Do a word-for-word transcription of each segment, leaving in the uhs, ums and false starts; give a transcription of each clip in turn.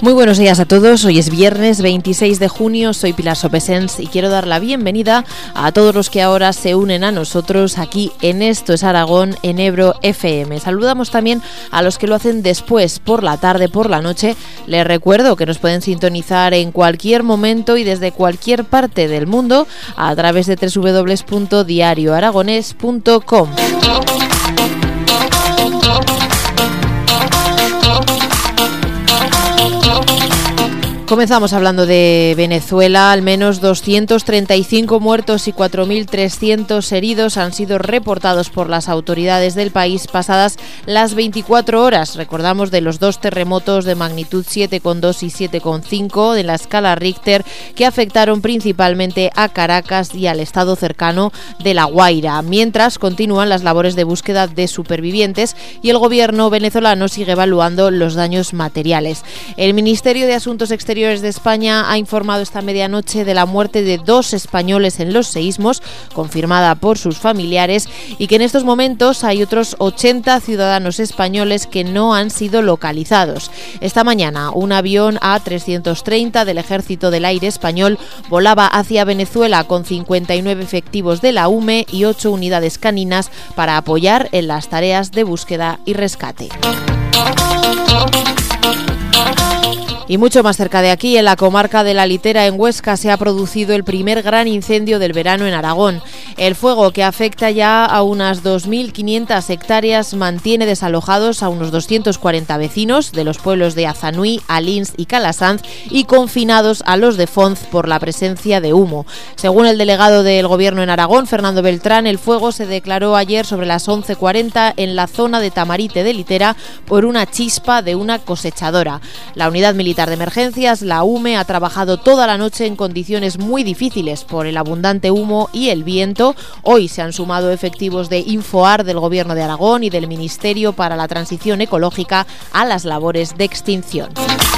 Muy buenos días a todos, hoy es viernes veintiséis de junio, soy Pilar Sopesens y quiero dar la bienvenida a todos los que ahora se unen a nosotros aquí en Esto es Aragón, en Ebro F M. Saludamos también a los que lo hacen después, por la tarde, por la noche. Les recuerdo que nos pueden sintonizar en cualquier momento y desde cualquier parte del mundo a través de doble u doble u doble u punto diario aragonés punto com. Comenzamos hablando de Venezuela. Al menos doscientos treinta y cinco muertos y cuatro mil trescientos heridos han sido reportados por las autoridades del país pasadas las veinticuatro horas. Recordamos de los dos terremotos de magnitud siete coma dos y siete coma cinco de la escala Richter que afectaron principalmente a Caracas y al estado cercano de La Guaira. Mientras continúan las labores de búsqueda de supervivientes y el gobierno venezolano sigue evaluando los daños materiales. El Ministerio de Asuntos Exteriores de España ha informado esta medianoche de la muerte de dos españoles en los seísmos, confirmada por sus familiares, y que en estos momentos hay otros ochenta ciudadanos españoles que no han sido localizados. Esta mañana, un avión A trescientos treinta del Ejército del Aire español volaba hacia Venezuela con cincuenta y nueve efectivos de la U M E y ocho unidades caninas para apoyar en las tareas de búsqueda y rescate. Y mucho más cerca de aquí, en la comarca de La Litera, en Huesca, se ha producido el primer gran incendio del verano en Aragón. El fuego, que afecta ya a unas dos mil quinientas hectáreas, mantiene desalojados a unos doscientos cuarenta vecinos de los pueblos de Azanui, Alins y Calasanz y confinados a los de Fonz por la presencia de humo. Según el delegado del Gobierno en Aragón, Fernando Beltrán, el fuego se declaró ayer sobre las once cuarenta en la zona de Tamarite de Litera por una chispa de una cosechadora. La unidad militar de emergencias, la U M E, ha trabajado toda la noche en condiciones muy difíciles por el abundante humo y el viento. Hoy se han sumado efectivos de Infoar del Gobierno de Aragón y del Ministerio para la Transición Ecológica a las labores de extinción.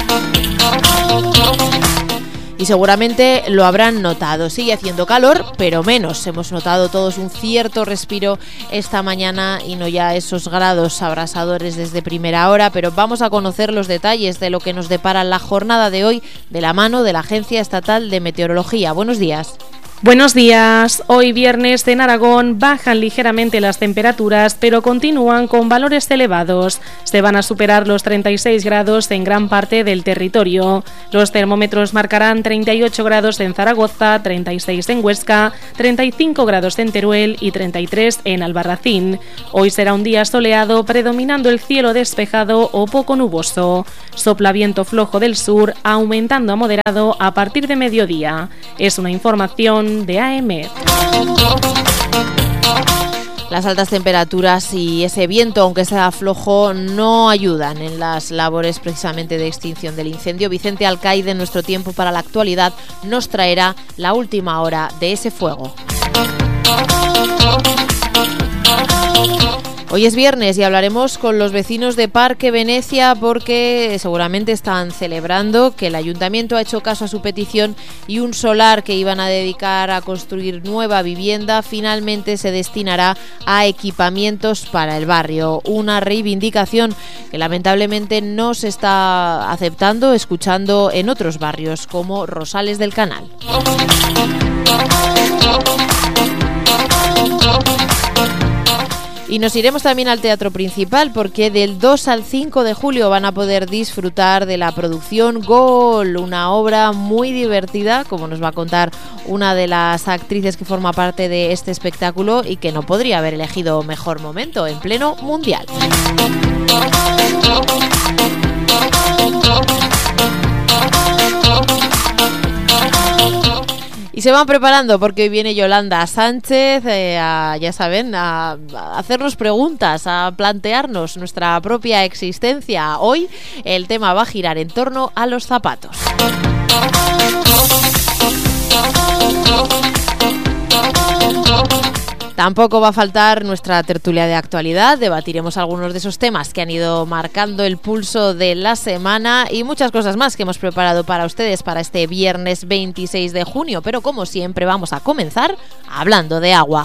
Y seguramente lo habrán notado, sigue haciendo calor, pero menos. Hemos notado todos un cierto respiro esta mañana y no ya esos grados abrasadores desde primera hora, pero vamos a conocer los detalles de lo que nos depara la jornada de hoy de la mano de la Agencia Estatal de Meteorología. Buenos días. Buenos días. Hoy viernes en Aragón bajan ligeramente las temperaturas, pero continúan con valores elevados. Se van a superar los treinta y seis grados en gran parte del territorio. Los termómetros marcarán treinta y ocho grados en Zaragoza, treinta y seis en Huesca, treinta y cinco grados en Teruel y treinta y tres en Albarracín. Hoy será un día soleado, predominando el cielo despejado o poco nuboso. Sopla viento flojo del sur, aumentando a moderado a partir de mediodía. Es una información de A M. Las altas temperaturas y ese viento, aunque sea flojo, no ayudan en las labores precisamente de extinción del incendio. Vicente Alcaide, en Nuestro Tiempo para la Actualidad, nos traerá la última hora de ese fuego. Hoy es viernes y hablaremos con los vecinos de Parque Venecia porque seguramente están celebrando que el ayuntamiento ha hecho caso a su petición y un solar que iban a dedicar a construir nueva vivienda finalmente se destinará a equipamientos para el barrio. Una reivindicación que lamentablemente no se está aceptando, escuchando en otros barrios como Rosales del Canal. Y nos iremos también al Teatro Principal porque del dos al cinco de julio van a poder disfrutar de la producción Gol, una obra muy divertida, como nos va a contar una de las actrices que forma parte de este espectáculo y que no podría haber elegido mejor momento en pleno mundial. Y se van preparando porque hoy viene Yolanda Sánchez, eh, a, ya saben, a, a hacernos preguntas, a plantearnos nuestra propia existencia. Hoy el tema va a girar en torno a los zapatos. Tampoco va a faltar nuestra tertulia de actualidad, debatiremos algunos de esos temas que han ido marcando el pulso de la semana y muchas cosas más que hemos preparado para ustedes para este viernes veintiséis de junio, pero como siempre vamos a comenzar hablando de agua.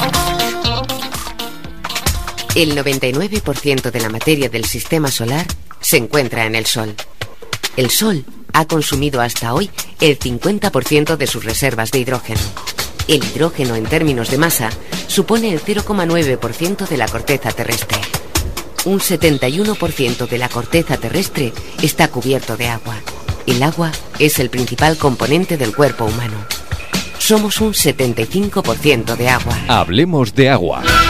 El noventa y nueve por ciento de la materia del sistema solar se encuentra en el Sol. El Sol ha consumido hasta hoy el cincuenta por ciento de sus reservas de hidrógeno. El hidrógeno, en términos de masa, supone el cero coma nueve por ciento de la corteza terrestre. Un setenta y uno por ciento de la corteza terrestre está cubierto de agua. El agua es el principal componente del cuerpo humano. Somos un setenta y cinco por ciento de agua. Hablemos de agua.